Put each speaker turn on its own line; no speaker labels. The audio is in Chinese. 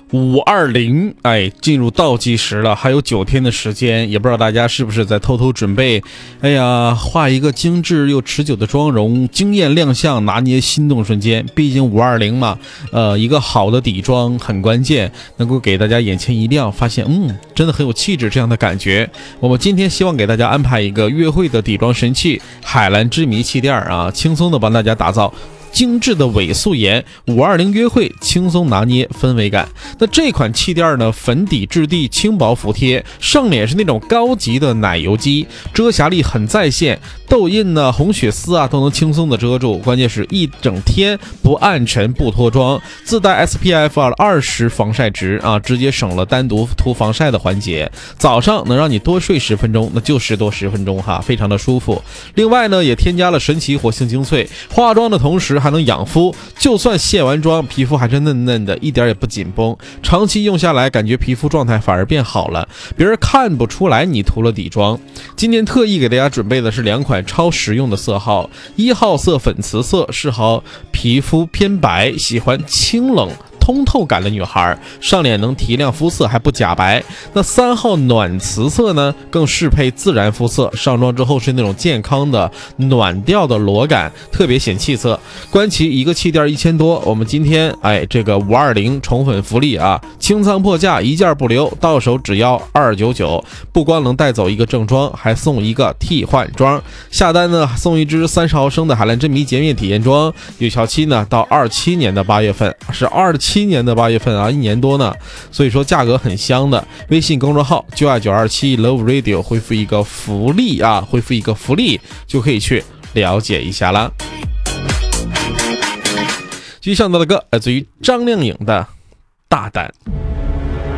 520，进入倒计时了，还有9天的时间，也不知道大家是不是在偷偷准备，画一个精致又持久的妆容，惊艳亮相，拿捏心动瞬间。毕竟520嘛，一个好的底妆很关键，能够给大家眼前一亮，发现真的很有气质这样的感觉。我们今天希望给大家安排一个约会的底妆神器海蓝之谜气垫啊，轻松的帮大家打造精致的伪素颜，520约会轻松拿捏氛围感。那这款气垫呢，粉底质地轻薄服帖，上脸是那种高级的奶油肌，遮瑕力很在线，痘印呢、红血丝啊都能轻松的遮住。关键是一整天不暗沉不脱妆，自带 SPF 20防晒值啊，直接省了单独涂防晒的环节。早上能让你多睡10分钟，那就是多10分钟哈，非常的舒服。另外呢，也添加了神奇活性精粹，化妆的同时还能养肤，就算卸完妆，皮肤还是嫩嫩的，一点也不紧绷。长期用下来，感觉皮肤状态反而变好了，别人看不出来你涂了底妆。今天特意给大家准备的是2款超实用的色号，1号色粉瓷色，适合皮肤偏白、喜欢清冷通透感的女孩，上脸能提亮肤色还不假白。那3号暖瓷色呢，更适配自然肤色，上妆之后是那种健康的暖调的裸感，特别显气色。关其一个气垫1000多，我们今天这个520宠粉福利啊，清仓破价，一件不留，到手只要299，不光能带走一个正装，还送一个替换装。下单呢送一支30毫升的海蓝之谜洁面体验装，有效期呢到27年的8月份，是27年的8月份啊，1年多呢，所以说价格很香的。微信公众号92927 Love Radio 回复一个福利啊，回复一个福利就可以去了解一下啦。继续上到的歌来自于张靓颖的大胆。